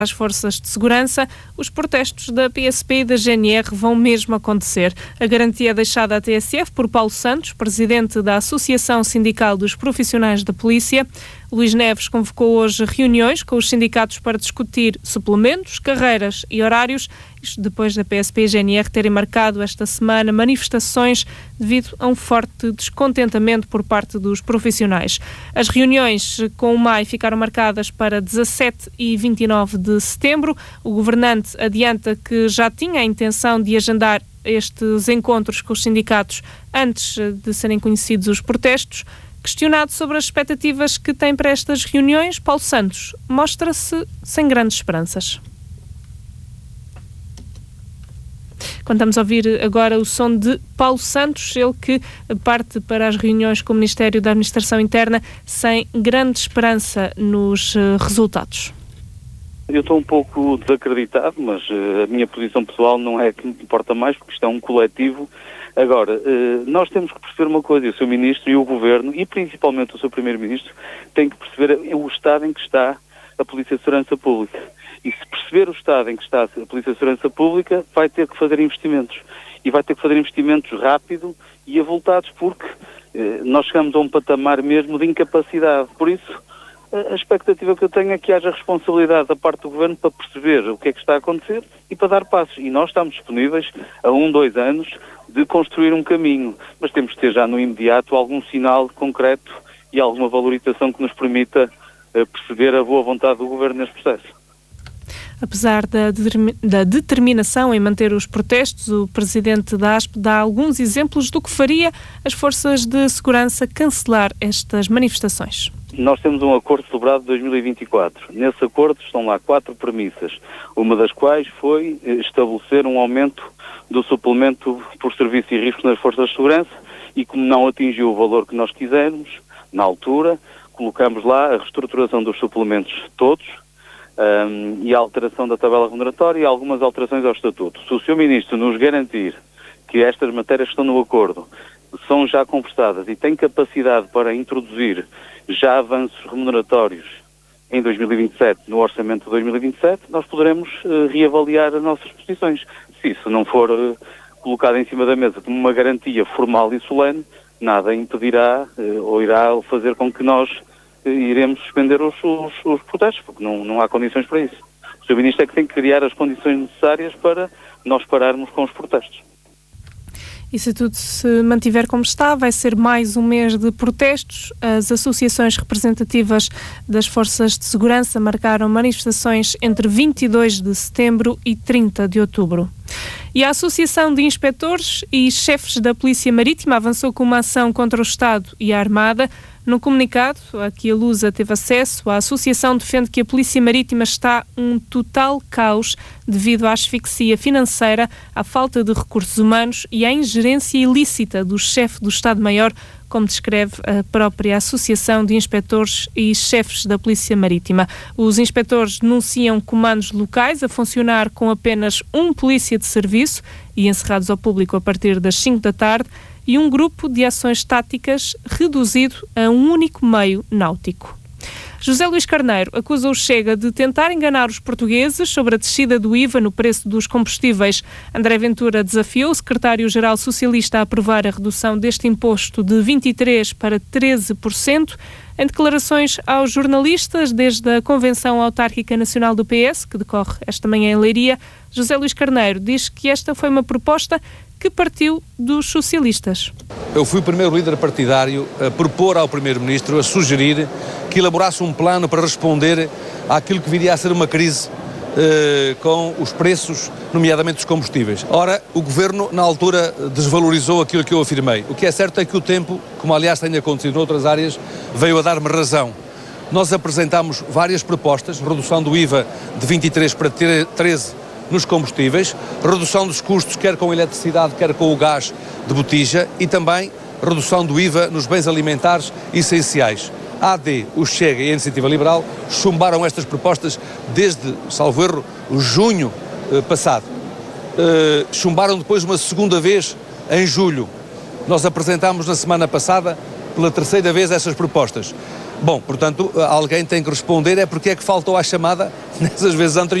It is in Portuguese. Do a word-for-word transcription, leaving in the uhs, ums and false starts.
às forças de segurança, os protestos da P S P e da G N R vão mesmo acontecer. A garantia é deixada à T S F por Paulo Santos, presidente da Associação Sindical dos Profissionais da Polícia. Luís Neves convocou hoje reuniões com os sindicatos para discutir suplementos, carreiras e horários, isto depois da P S P e G N R terem marcado esta semana manifestações devido a um forte descontentamento por parte dos profissionais. As reuniões com o M A I ficaram marcadas para dezassete e vinte e nove de setembro. O governante adianta que já tinha a intenção de agendar estes encontros com os sindicatos antes de serem conhecidos os protestos. Questionado sobre as expectativas que tem para estas reuniões, Paulo Santos mostra-se sem grandes esperanças. Contamos a ouvir agora o som de Paulo Santos, ele que parte para as reuniões com o Ministério da Administração Interna sem grande esperança nos resultados. Eu estou um pouco desacreditado, mas uh, a minha posição pessoal não é que me importa mais, porque isto é um coletivo. Agora, uh, nós temos que perceber uma coisa, o seu Ministro e o Governo, e principalmente o seu Primeiro-Ministro, têm que perceber o estado em que está a Polícia de Segurança Pública. E se perceber o estado em que está a Polícia de Segurança Pública, vai ter que fazer investimentos. E vai ter que fazer investimentos rápido e avultados, porque uh, nós chegamos a um patamar mesmo de incapacidade. Por isso, a expectativa que eu tenho é que haja responsabilidade da parte do Governo para perceber o que é que está a acontecer e para dar passos. E nós estamos disponíveis a um, dois anos de construir um caminho, mas temos que ter já no imediato algum sinal concreto e alguma valorização que nos permita uh, perceber a boa vontade do Governo neste processo. Apesar da, da determinação em manter os protestos, o presidente da A S P dá alguns exemplos do que faria as forças de segurança cancelar estas manifestações. Nós temos um acordo celebrado de dois mil e vinte e quatro. Nesse acordo estão lá quatro premissas, uma das quais foi estabelecer um aumento do suplemento por serviço e risco nas forças de segurança e, como não atingiu o valor que nós quisermos, na altura, colocamos lá a reestruturação dos suplementos todos um, e a alteração da tabela remuneratória e algumas alterações ao Estatuto. Se o senhor Ministro nos garantir que estas matérias que estão no acordo são já conversadas e tem capacidade para introduzir já avanços remuneratórios em dois mil e vinte e sete, no orçamento de dois mil e vinte e sete, nós poderemos uh, reavaliar as nossas posições. Se isso não for uh, colocado em cima da mesa como uma garantia formal e solene, nada impedirá uh, ou irá fazer com que nós uh, iremos suspender os, os, os protestos, porque não, não há condições para isso. O senhor Ministro é que tem que criar as condições necessárias para nós pararmos com os protestos. E se tudo se mantiver como está, vai ser mais um mês de protestos. As associações representativas das forças de segurança marcaram manifestações entre vinte e dois de setembro e trinta de outubro. E a Associação de Inspetores e Chefes da Polícia Marítima avançou com uma ação contra o Estado e a Armada. No comunicado a que a Lusa teve acesso, a Associação defende que a Polícia Marítima está um total caos devido à asfixia financeira, à falta de recursos humanos e à ingerência ilícita do chefe do Estado-Maior, como descreve a própria Associação de Inspetores e Chefes da Polícia Marítima. Os inspetores denunciam comandos locais a funcionar com apenas um polícia de serviço e encerrados ao público a partir das cinco da tarde, e um grupo de ações táticas reduzido a um único meio náutico. José Luís Carneiro acusa o Chega de tentar enganar os portugueses sobre a descida do I V A no preço dos combustíveis. André Ventura desafiou o secretário-geral socialista a aprovar a redução deste imposto de vinte e três por cento para treze por cento. Em declarações aos jornalistas, desde a Convenção Autárquica Nacional do P S, que decorre esta manhã em Leiria, José Luís Carneiro diz que esta foi uma proposta que partiu dos socialistas. Eu fui o primeiro líder partidário a propor ao Primeiro-Ministro, a sugerir que elaborasse um plano para responder àquilo que viria a ser uma crise eh, com os preços, nomeadamente dos combustíveis. Ora, o Governo, na altura, desvalorizou aquilo que eu afirmei. O que é certo é que o tempo, como aliás tem acontecido noutras áreas, veio a dar-me razão. Nós apresentámos várias propostas, redução do I V A de vinte e três para treze por cento nos combustíveis, redução dos custos quer com a eletricidade, quer com o gás de botija e também redução do I V A nos bens alimentares essenciais. A AD, o Chega e a Iniciativa Liberal chumbaram estas propostas desde, salvo erro, junho eh, passado. Eh, chumbaram depois uma segunda vez em julho. Nós apresentámos na semana passada pela terceira vez essas propostas. Bom, portanto, alguém tem que responder é porque é que faltou à chamada nessas vezes anteriores.